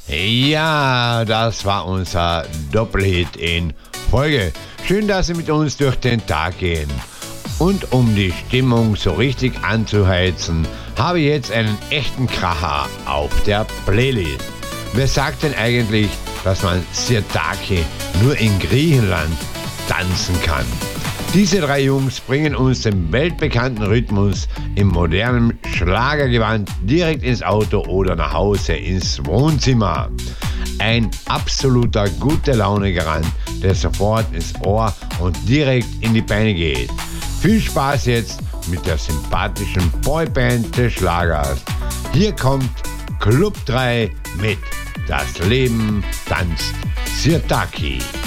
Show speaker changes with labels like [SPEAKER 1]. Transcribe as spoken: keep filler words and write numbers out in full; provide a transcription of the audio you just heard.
[SPEAKER 1] Ja, das war unser Doppelhit in Folge. Schön, dass Sie mit uns durch den Tag gehen. Und um die Stimmung so richtig anzuheizen, habe ich jetzt einen echten Kracher auf der Playlist. Wer sagt denn eigentlich, dass man Sirtaki nur in Griechenland tanzen kann? Diese drei Jungs bringen uns den weltbekannten Rhythmus im modernen Schlagergewand direkt ins Auto oder nach Hause ins Wohnzimmer. Ein absoluter Gute-Laune-Garant, der sofort ins Ohr und direkt in die Beine geht. Viel Spaß jetzt mit der sympathischen Boyband des Schlagers. Hier kommt Club drei mit Das Leben tanzt Sirtaki.